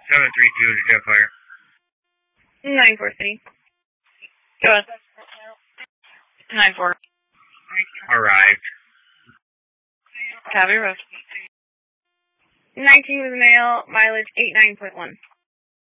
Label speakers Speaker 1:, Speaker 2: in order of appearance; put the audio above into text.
Speaker 1: 732 to Jeff Fire.
Speaker 2: 94 City.
Speaker 3: Go ahead. 94.
Speaker 1: Arrived.
Speaker 3: Cabby Road.
Speaker 2: 19 was male, mileage 89.1.